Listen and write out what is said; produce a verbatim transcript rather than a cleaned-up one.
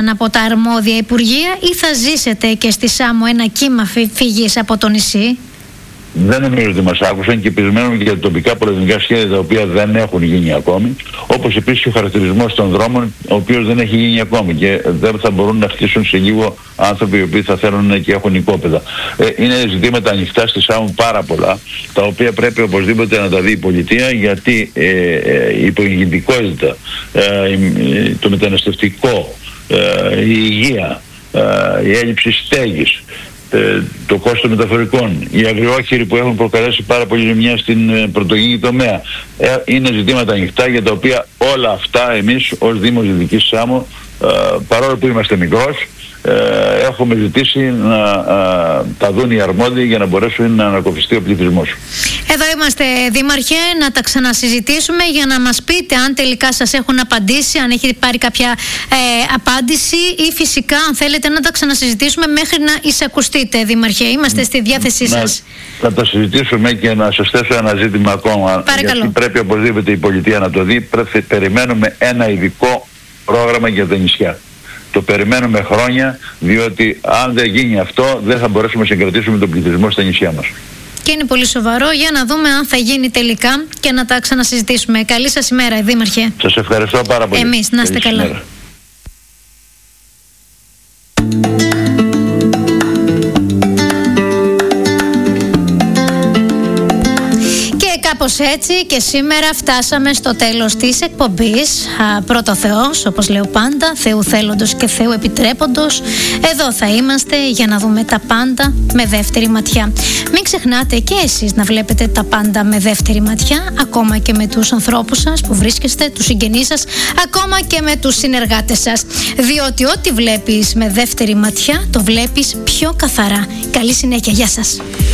άκουσαν από τα αρμόδια υπουργεία ή θα ζήσετε και στη Σάμο ένα κύμα φυγής από το νησί? Δεν νομίζω ότι μας άκουσαν και περιμένουμε και για τοπικά πολυεθνικά σχέδια τα οποία δεν έχουν γίνει ακόμη. Όπως επίσης και ο χαρακτηρισμός των δρόμων, ο οποίος δεν έχει γίνει ακόμη και δεν θα μπορούν να χτίσουν σε λίγο άνθρωποι οι οποίοι θα θέλουν και έχουν οικόπεδα. Ε, είναι ζητήματα ανοιχτά στη Σάμου πάρα πολλά, τα οποία πρέπει οπωσδήποτε να τα δει η πολιτεία, γιατί ε, ε, η υπογεννητικότητα, ε, το μεταναστευτικό, ε, η υγεία, ε, η έλλειψη στέγης, το κόστος μεταφορικών, οι αγριόχειροι που έχουν προκαλέσει πάρα πολύ ζημιά στην πρωτογενή τομέα, είναι ζητήματα ανοιχτά για τα οποία όλα αυτά εμείς ως Δήμος Δυτικής Σάμου, παρόλο που είμαστε μικρός, έχουμε ζητήσει να α, τα δουν οι αρμόδιοι για να μπορέσουν να ανακοφιστεί ο πληθυσμός. Εδώ είμαστε, Δήμαρχε, να τα ξανασυζητήσουμε για να μας πείτε αν τελικά σας έχουν απαντήσει, αν έχετε πάρει κάποια ε, απάντηση, ή φυσικά αν θέλετε να τα ξανασυζητήσουμε μέχρι να εισακουστείτε, Δήμαρχε. Είμαστε στη διάθεσή σας. Να, να τα συζητήσουμε και να σας θέσω ένα ζήτημα ακόμα. Παρακαλώ. Γιατί πρέπει οπωσδήποτε η πολιτεία να το δει. Πρέπει, περιμένουμε ένα ειδικό πρόγραμμα για τα νησιά. Το περιμένουμε χρόνια, διότι αν δεν γίνει αυτό δεν θα μπορέσουμε να συγκρατήσουμε τον πληθυσμό στα νησιά μας. Και είναι πολύ σοβαρό, για να δούμε αν θα γίνει τελικά και να τα ξανασυζητήσουμε. Καλή σας ημέρα, Δήμαρχε. Σας ευχαριστώ πάρα πολύ. Εμείς, να είστε καλά. Ημέρα. Κάπως έτσι και σήμερα φτάσαμε στο τέλος της εκπομπής. Α, πρώτο Θεός, όπως λέω πάντα, Θεού θέλοντος και Θεού επιτρέποντος. Εδώ θα είμαστε για να δούμε τα πάντα με δεύτερη ματιά. Μην ξεχνάτε και εσείς να βλέπετε τα πάντα με δεύτερη ματιά, ακόμα και με τους ανθρώπους σας που βρίσκεστε, τους συγγενείς σας, ακόμα και με τους συνεργάτες σας. Διότι ό,τι βλέπεις με δεύτερη ματιά, το βλέπεις πιο καθαρά. Καλή συνέχεια, γεια σας.